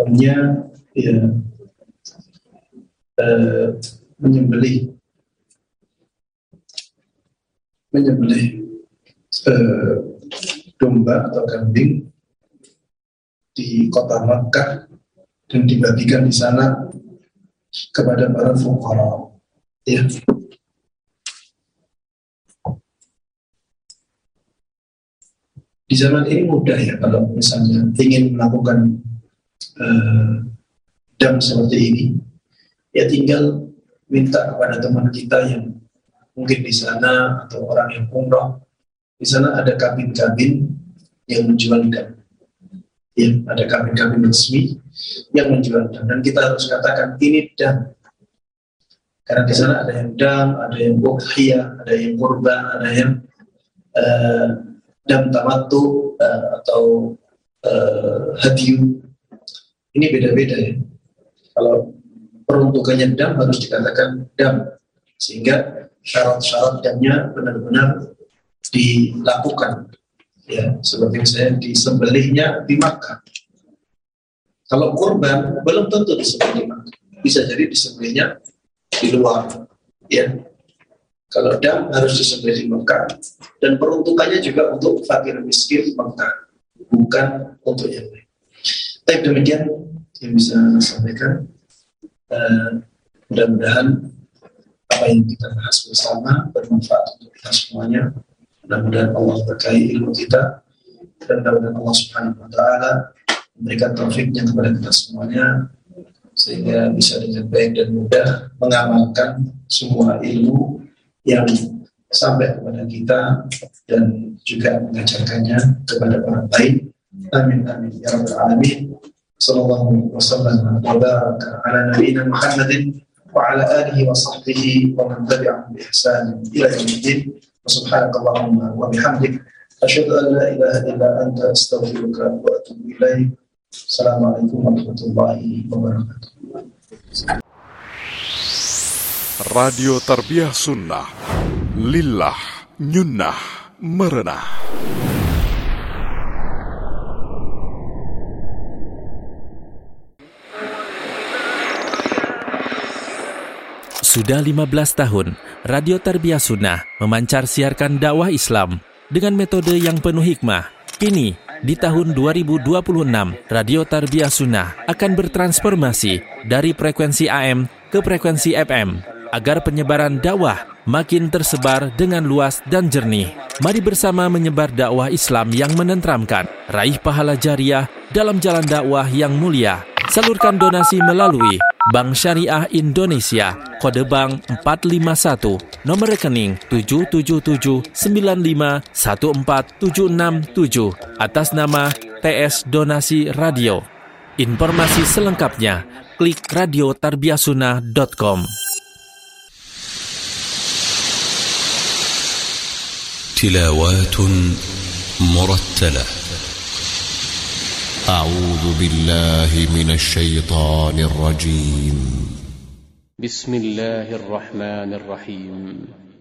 damnya ya menyembelih domba atau kambing di kota Makkah dan dibagikan di sana kepada para fuqara. Ya. Di zaman ini mudah ya kalau misalnya ingin melakukan dam seperti ini, ya tinggal minta kepada teman kita yang mungkin di sana atau orang yang umrah. Di sana ada kabin-kabin yang menjual dam. Ya, ada kabin-kabin resmi yang menjual dam, dan kita harus katakan ini dam. Karena di sana ada yang dam, ada yang udhiyah, ada yang kurban, ada yang dam tamattu atau hadyu. Ini beda-beda ya. Kalau peruntukannya dam harus dikatakan dam, sehingga syarat-syarat damnya benar-benar dilakukan. Ya, seperti misalnya disembelihnya di Makkah. Kalau kurban belum tentu disembelih di Makkah, bisa jadi disembelihnya di luar. Ya, kalau dam harus disembelih di Makkah, dan peruntukannya juga untuk fakir miskin Makkah, bukan untuk yang lain. Tapi demikian yang bisa saya sampaikan. Mudah-mudahan apa yang kita bahas bersama bermanfaat untuk kita semuanya. Mudah-mudahan Allah berkahi ilmu kita, dan mudah-mudahan Allah Subhanahu wa Ta'ala memberikan taufiknya kepada kita semuanya, sehingga bisa dengan baik dan mudah mengamalkan semua ilmu yang sampai kepada kita dan juga mengajarkannya kepada orang lain. Amin amin ya rabbal alamin. Sallallahu wasallam wa baraka ala nabiyyina Muhammadin wa ala alihi wa sahbihi wa man tabi'ahum bi ihsan ila yaumiddin. Subhanakallahumma wa bihamdik asyhadu an la ilaha illa anta astaghfiruka wa atubu ilaik. Assalamualaikum warahmatullahi wabarakatuh. Radio Tarbiyah Sunnah, lillah nyunnah merenah. Sudah 15 tahun, Radio Tarbiyah Sunnah memancar siarkan dakwah Islam dengan metode yang penuh hikmah. Kini, di tahun 2026, Radio Tarbiyah Sunnah akan bertransformasi dari frekuensi AM ke frekuensi FM agar penyebaran dakwah makin tersebar dengan luas dan jernih. Mari bersama menyebar dakwah Islam yang menenteramkan, raih pahala jariah dalam jalan dakwah yang mulia. Salurkan donasi melalui Bank Syariah Indonesia, kode bank 451, nomor rekening 777951476 atas nama TS Donasi Radio. Informasi selengkapnya klik radiotarbiyahsunnah.com. تلاوات مرتلة. أعوذ بالله من الشيطان الرجيم. بسم الله الرحمن الرحيم.